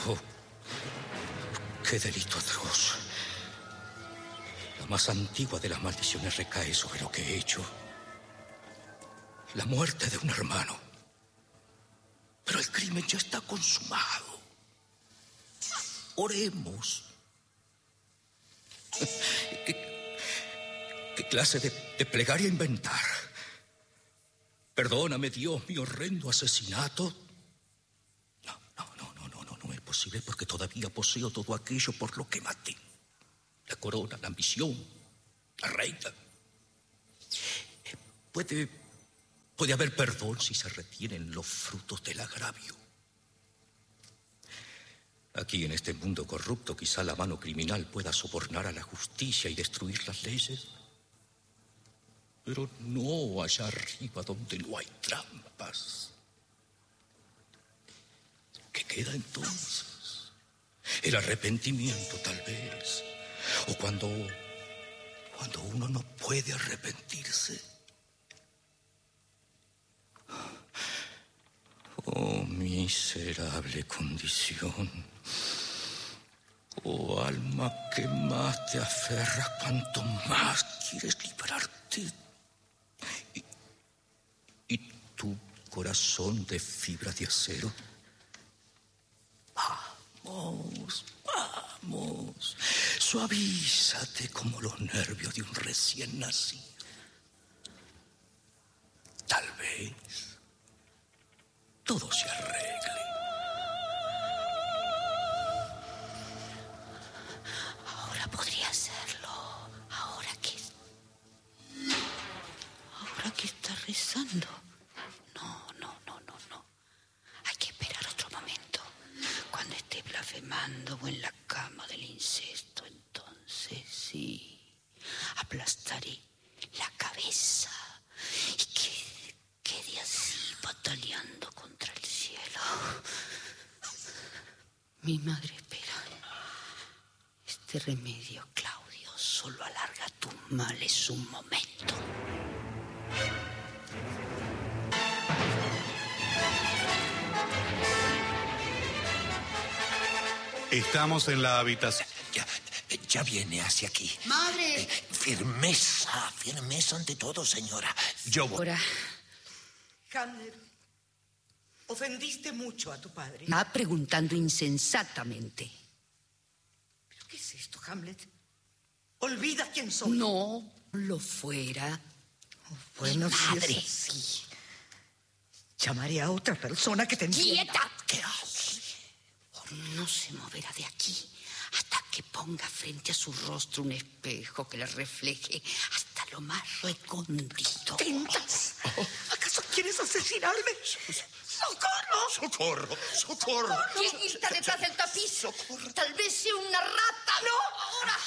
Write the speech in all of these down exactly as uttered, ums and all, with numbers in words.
Oh, qué delito atroz. La más antigua de las maldiciones recae sobre lo que he hecho. La muerte de un hermano. Pero el crimen ya está consumado. Oremos. ¿Qué, qué clase de, de plegaria inventar? Perdóname, Dios, mi horrendo asesinato. No, no, no, no, no, no, no es posible porque todavía poseo todo aquello por lo que maté. La corona, la ambición, la reina. Puede, puede haber perdón si se retienen los frutos del agravio. Aquí en este mundo corrupto quizá la mano criminal pueda sobornar a la justicia y destruir las leyes. Pero no allá arriba donde no hay trampas. ¿Qué queda entonces? El arrepentimiento, tal vez. O cuando, cuando uno no puede arrepentirse. Oh, miserable condición. Oh, alma que más te aferras, cuanto más quieres librarte. Y, y tu corazón de fibra de acero. Vamos, vamos. Suavízate como los nervios de un recién nacido. Tal vez todo se arregle. Ahora podría hacerlo. Ahora que... Ahora que está rezando. No, no, no, no, no. Hay que esperar otro momento. Cuando esté blasfemando o en la cama del incesto, entonces sí, aplastaré la cabeza y que quede así bataleando contra el cielo. Mi madre espera. Este remedio, Claudio, solo alarga tus males un momento. Estamos en la habitación. Ya, ya viene hacia aquí. ¡Madre! Eh, firmeza, firmeza ante todo, señora. Yo voy. Ahora, Hamlet, ofendiste mucho a tu padre. va preguntando insensatamente. ¿Pero qué es esto, Hamlet? Olvida quién soy. No lo fuera. Oh, bueno, Mi si madre. es así, llamaré a otra persona que te entienda. ¡Quieta! ¿Qué hace? No se moverá de aquí hasta que ponga frente a su rostro un espejo que le refleje hasta lo más recóndito. ¿Tentas? ¿Acaso quieres asesinarme? ¡Socorro! ¡Socorro! ¡Socorro! ¿Quién está detrás del tapiz? Tal vez sea una rata. ¡No! ¡Ahora!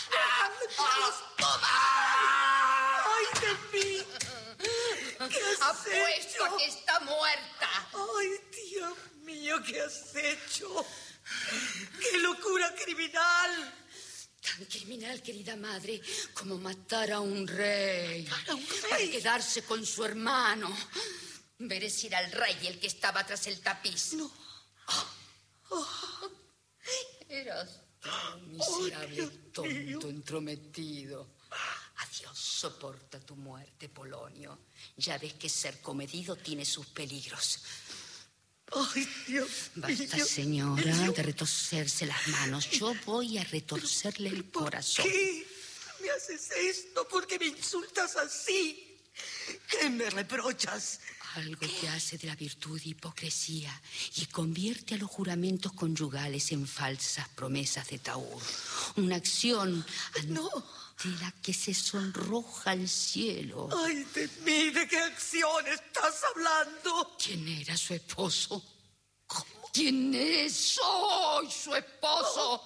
¡Ay, de mí! ¿Qué has Apuesto hecho? a que está muerta. ¡Ay, Dios mío, qué has hecho! ¡Qué locura criminal! Tan criminal, querida madre, como matar a un rey. ¿A un rey? Para quedarse con su hermano. Veres ir al rey, el que estaba tras el tapiz. No. Oh. Eras un miserable Oh, Dios mío. tonto entrometido. Adiós, soporta tu muerte, Polonio. Ya ves que ser comedido tiene sus peligros. ¡Ay, Dios Basta, mío! señora, de retorcerse las manos. Yo voy a retorcerle el corazón. ¿Por qué me haces esto? ¿Por qué me insultas así? ¿Qué me reprochas? Algo que hace de la virtud hipocresía y convierte a los juramentos conyugales en falsas promesas de tahúr. Una acción ante No. la que se sonroja el cielo. ¡Ay, de mí! ¿De qué acción estás hablando? ¿Quién era su esposo? ¿Quién es? Soy su esposo.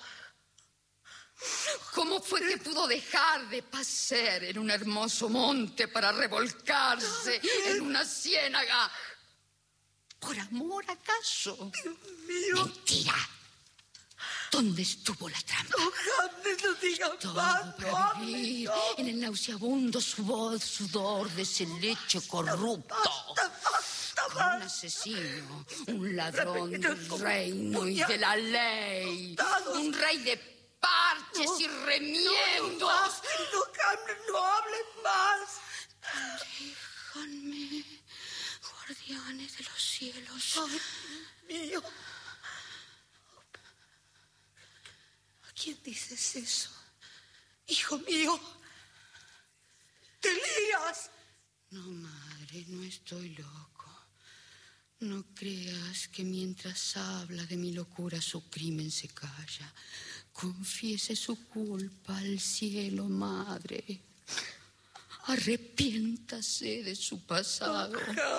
¿Cómo fue que pudo dejar de pasear en un hermoso monte para revolcarse en una ciénaga? ¿Por amor acaso? ¡Dios mío! Mentira. ¿Dónde estuvo la trampa? ¡No, Hamlet, no digas Todo más! para no, vivir no. en el nauseabundo sudor, sudor de ese lecho corrupto. ¡Basta, basta, un asesino, un ladrón del reino y de la ley, un rey de parches y remiendos. No, no, no, no hables más. Déjanme, guardianes de los cielos. Ay, mío. ¿A quién dices eso? Hijo mío. ¡Te lías! No, madre, no estoy loco. No creas que mientras habla de mi locura su crimen se calla. Confiese su culpa al cielo, madre. Arrepiéntase de su pasado.